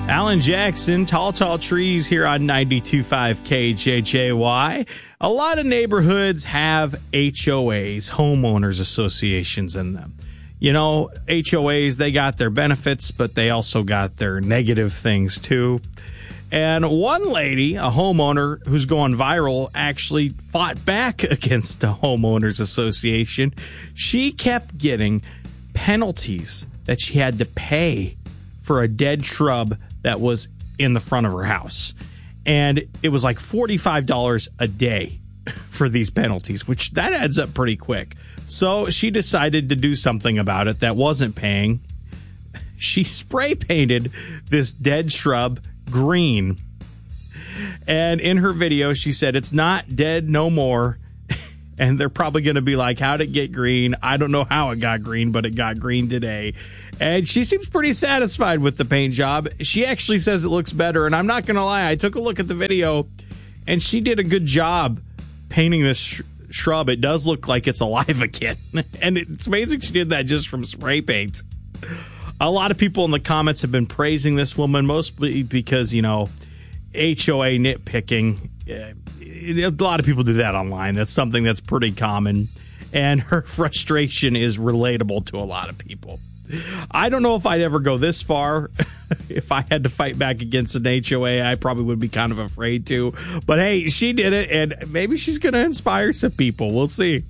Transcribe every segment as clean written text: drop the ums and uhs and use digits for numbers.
Alan Jackson, Tall Trees here on 92.5 KJJY. A lot of neighborhoods have HOAs, homeowners associations in them. You know, HOAs, they got their benefits, but they also got their negative things too. And one lady, a homeowner who's going viral, actually fought back against the homeowners association. She kept getting penalties that she had to pay for a dead shrub that was in the front of her house. And it was like $45 a day for these penalties, which that adds up pretty quick. So she decided to do something about it that wasn't paying. She spray painted this dead shrub green. And in her video, she said, "It's not dead no more." And they're probably going to be like, "How'd it get green?" I don't know how it got green, but it got green today. And she seems pretty satisfied with the paint job. She actually says it looks better. And I'm not going to lie, I took a look at the video, and she did a good job painting this shrub. It does look like it's alive again. And it's amazing she did that just from spray paint. A lot of people in the comments have been praising this woman, mostly because, you know, HOA nitpicking. A lot of people do that online. That's something that's pretty common. And her frustration is relatable to a lot of people. I don't know if I'd ever go this far. If I had to fight back against an HOA, I probably would be kind of afraid to. But hey, she did it, and maybe she's going to inspire some people. We'll see.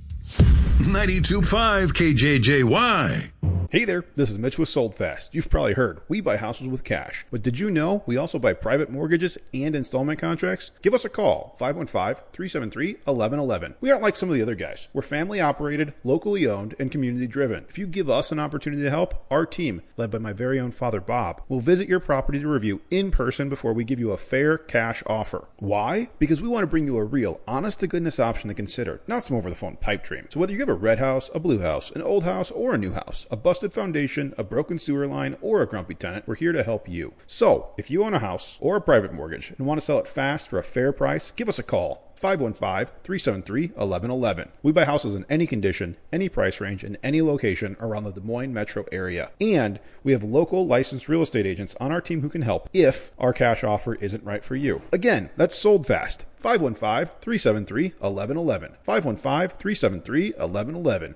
92.5 KJJY. Hey there, this is Mitch with Sold Fast. You've probably heard, we buy houses with cash. But did you know we also buy private mortgages and installment contracts? Give us a call, 515-373-1111. We aren't like some of the other guys. We're family operated, locally owned, and community driven. If you give us an opportunity to help, our team, led by my very own father Bob, will visit your property to review in person before we give you a fair cash offer. Why? Because we want to bring you a real, honest-to-goodness option to consider, not some over-the-phone pipe dream. So whether you have a red house, a blue house, an old house, or a new house, a busted foundation, a broken sewer line, or a grumpy tenant, we're here to help you. So, if you own a house or a private mortgage and want to sell it fast for a fair price, give us a call. 515-373-1111. We buy houses in any condition, any price range, in any location around the Des Moines metro area. And we have local licensed real estate agents on our team who can help if our cash offer isn't right for you. Again, that's Sold Fast. 515-373-1111. 515-373-1111.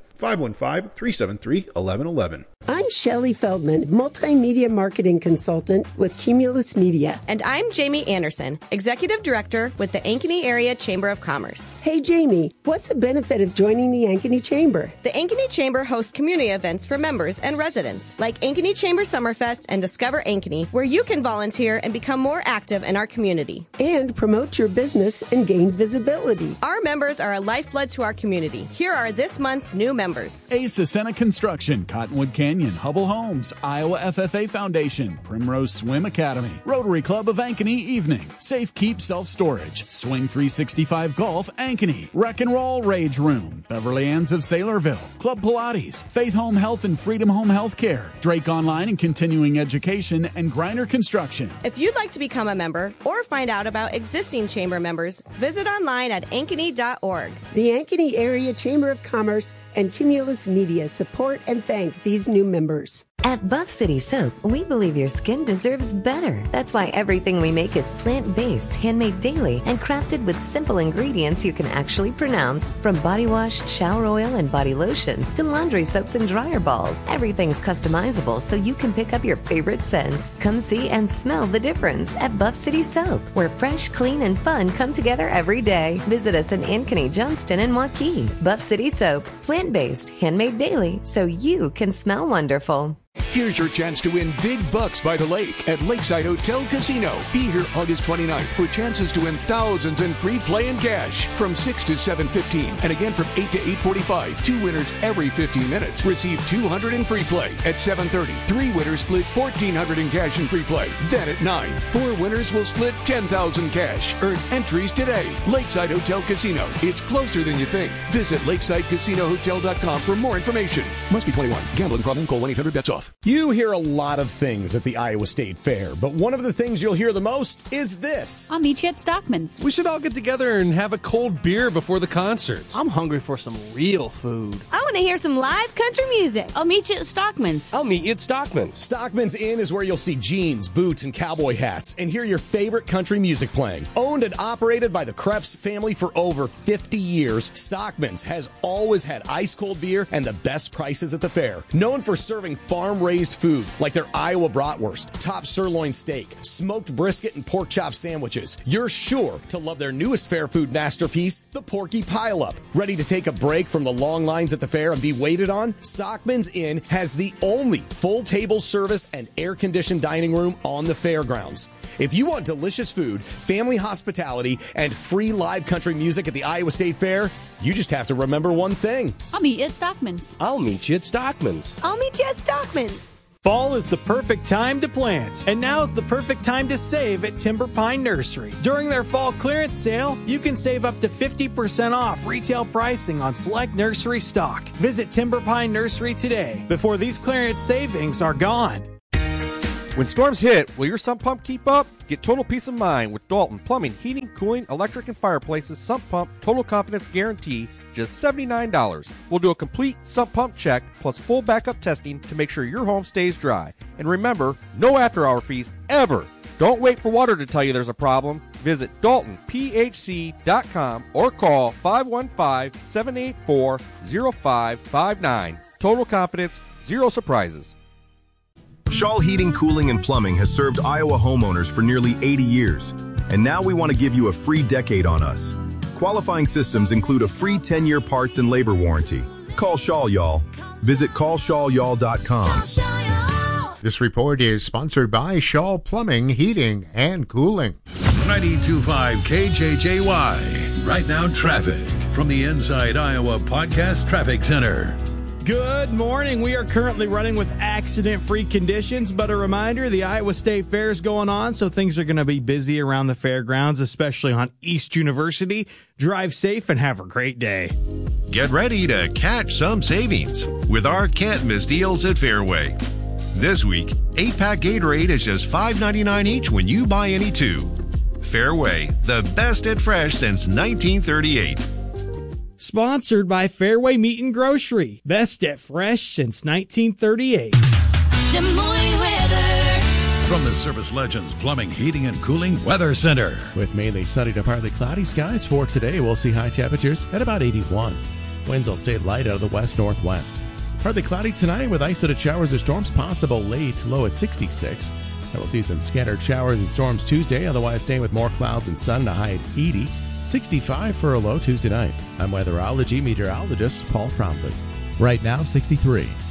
515-373-1111. I'm Shelley Feldman, multimedia marketing consultant with Cumulus Media. And I'm Jamie Anderson, executive director with the Ankeny Area Chamber of Commerce. Hey, Jamie, what's the benefit of joining the Ankeny Chamber? The Ankeny Chamber hosts community events for members and residents, like Ankeny Chamber Summerfest and Discover Ankeny, where you can volunteer and become more active in our community. And promote your business and gain visibility. Our members are a lifeblood to our community. Here are this month's new members. Asa Senna Construction, Cottonwood Canyon, Hubble Homes, Iowa FFA Foundation, Primrose Swim Academy, Rotary Club of Ankeny Evening, Safe Keep Self Storage, Swing 365 Golf Ankeny, Wreck and Roll Rage Room, Beverly Ann's of Saylorville, Club Pilates, Faith Home Health and Freedom Home Health Care, Drake Online and Continuing Education, and Griner Construction. If you'd like to become a member or find out about existing chamber members, visit online at ankeny.org. The Ankeny Area Chamber of Commerce and Cumulus Media support and thank these new members. At Buff City Soap, we believe your skin deserves better. That's why everything we make is plant-based, handmade daily, and crafted with simple ingredients you can actually pronounce. From body wash, shower oil, and body lotions to laundry soaps and dryer balls, everything's customizable so you can pick up your favorite scents. Come see and smell the difference at Buff City Soap, where fresh, clean, and fun come together every day. Visit us in Ankeny, Johnston, and Waukee. Buff City Soap, plant-based, handmade daily, so you can smell wonderful. Here's your chance to win big bucks by the lake at Lakeside Hotel Casino. Be here August 29th for chances to win thousands in free play and cash from 6 to 7:15 and again from 8 to 8:45. 2 winners every 15 minutes receive $200 in free play. At 7:30, 3 winners split $1,400 in cash and free play. Then at 9, 4 winners will split $10,000 cash. Earn entries today. Lakeside Hotel Casino. It's closer than you think. Visit LakesideCasinoHotel.com for more information. Must be 21. Gambling problem? Call 1-800-BETS-OFF. You hear a lot of things at the Iowa State Fair, but one of the things you'll hear the most is this. I'll meet you at Stockman's. We should all get together and have a cold beer before the concert. I'm hungry for some real food. I want to hear some live country music. I'll meet you at Stockman's. I'll meet you at Stockman's. Stockman's Inn is where you'll see jeans, boots, and cowboy hats and hear your favorite country music playing. Owned and operated by the Krebs family for over 50 years, Stockman's has always had ice-cold beer and the best prices at the fair. Known for serving farm-raised food like their Iowa bratwurst, top sirloin steak, smoked brisket, and pork chop sandwiches, you're sure to love their newest fair food masterpiece, the Porky Pile-Up. Ready to take a break from the long lines at the fair and be waited on? Stockman's Inn has the only full table service and air-conditioned dining room on the fairgrounds. If you want delicious food, family hospitality, and free live country music at the Iowa State Fair, you just have to remember one thing. I'll meet you at Stockman's. I'll meet you at Stockman's. I'll meet you at Stockman's. Fall is the perfect time to plant, and now's the perfect time to save at Timber Pine Nursery. During their fall clearance sale, you can save up to 50% off retail pricing on select nursery stock. Visit Timber Pine Nursery today before these clearance savings are gone. When storms hit, will your sump pump keep up? Get total peace of mind with Dalton Plumbing, Heating, Cooling, Electric, and Fireplaces Sump Pump Total Confidence Guarantee, just $79. We'll do a complete sump pump check plus full backup testing to make sure your home stays dry. And remember, no after-hour fees ever. Don't wait for water to tell you there's a problem. Visit DaltonPHC.com or call 515-784-0559. Total confidence, zero surprises. Shaw Heating, Cooling, and Plumbing has served Iowa homeowners for nearly 80 years. And now we want to give you a free decade on us. Qualifying systems include a free 10-year parts and labor warranty. Call Shaw Y'all. Visit callshawyall.com. This report is sponsored by Shaw Plumbing, Heating, and Cooling. 92.5 KJJY. Right now, traffic from the Inside Iowa Podcast Traffic Center. Good morning. We are currently running with accident-free conditions, but a reminder, the Iowa State Fair is going on, so things are going to be busy around the fairgrounds, especially on East University. Drive safe and have a great day. Get ready to catch some savings with our can't-miss deals at Fairway. This week, 8-pack Gatorade is just $5.99 each when you buy any two. Fairway, the best at fresh since 1938. Sponsored by Fairway Meat and Grocery. Best at fresh since 1938. Des Moines weather. From the Service Legends Plumbing, Heating, and Cooling Weather Center. With mainly sunny to partly cloudy skies for today, we'll see high temperatures at about 81. Winds will stay light out of the west-northwest. Partly cloudy tonight with isolated showers or storms possible late, low at 66. And we'll see some scattered showers and storms Tuesday, otherwise staying with more clouds and sun, a high at 80. 65 for a low Tuesday night. I'm weatherology meteorologist Paul Trombley. Right now, 63.